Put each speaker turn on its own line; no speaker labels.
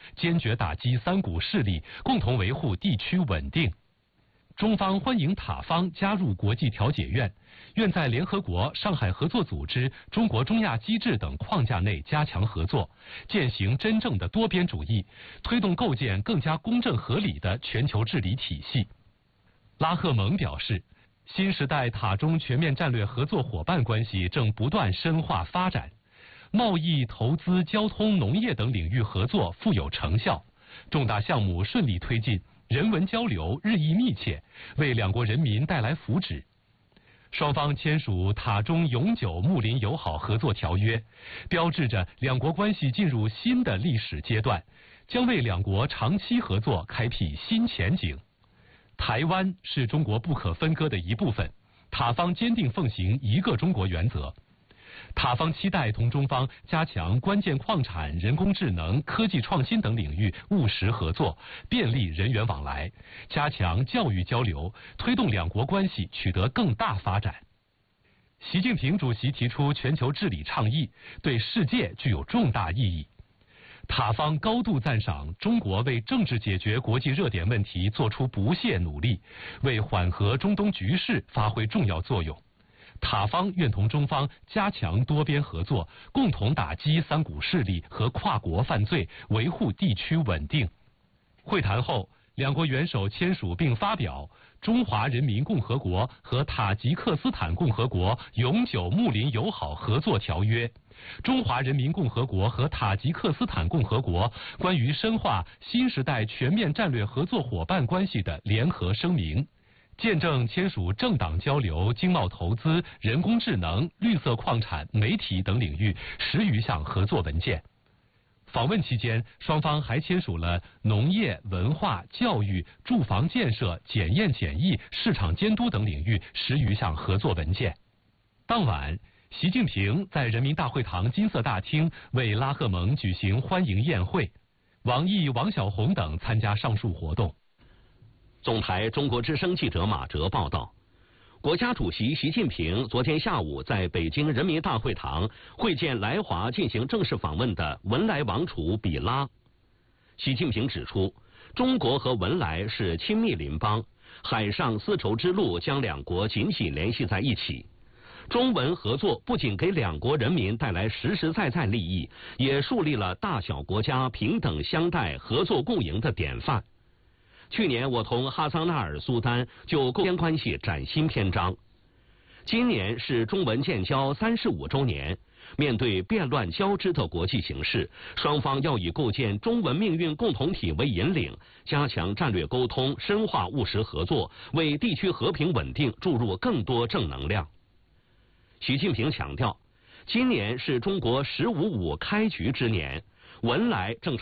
坚决打击三股势力，共同维护地区稳定。中方欢迎塔方加入国际调解院，愿在联合国、上海合作组织、中国中亚机制等框架内加强合作，践行真正的多边主义，推动构建更加公正合理的全球治理体系。拉赫蒙表示，新时代塔中全面战略合作伙伴关系正不断深化发展，贸易、投资、交通、农业等领域合作富有成效，重大项目顺利推进，人文交流日益密切，为两国人民带来福祉。双方签署塔中永久睦邻友好合作条约，标志着两国关系进入新的历史阶段，将为两国长期合作开辟新前景。台湾是中国不可分割的一部分，塔方坚定奉行一个中国原则。塔方期待同中方加强关键矿产、人工智能、科技创新等领域务实合作，便利人员往来，加强教育交流，推动两国关系取得更大发展。习近平主席提出全球治理倡议，对世界具有重大意义。塔方高度赞赏中国为政治解决国际热点问题做出不懈努力，为缓和中东局势发挥重要作用。塔方愿同中方加强多边合作，共同打击三股势力和跨国犯罪，维护地区稳定。会谈后，两国元首签署并发表《中华人民共和国和塔吉克斯坦共和国永久睦邻友好合作条约》、《中华人民共和国和塔吉克斯坦共和国关于深化新时代全面战略合作伙伴关系的联合声明》，见证签署政党交流、经贸投资、人工智能、绿色矿产、媒体等领域10余项合作文件。访问期间，双方还签署了农业、文化、教育、住房建设、检验检疫、市场监督等领域10余项合作文件。当晚，习近平在人民大会堂金色大厅为拉赫蒙举行欢迎宴会，王毅、王晓红等参加上述活动。
总台中国之声记者马哲报道，国家主席习近平昨天下午在北京人民大会堂会见来华进行正式访问的文莱王储比拉。习近平指出，中国和文莱是亲密邻邦，海上丝绸之路将两国紧紧联系在一起。中文合作不仅给两国人民带来实实在在利益，也树立了大小国家平等相待、合作共赢的典范。去年我同哈桑纳尔苏丹就构建关系崭新篇章。今年是中文建交35周年，面对变乱交织的国际形势，双方要以构建中文命运共同体为引领，加强战略沟通，深化务实合作，为地区和平稳定注入更多正能量。习近平强调，今年是中国“十五五”开局之年，文莱正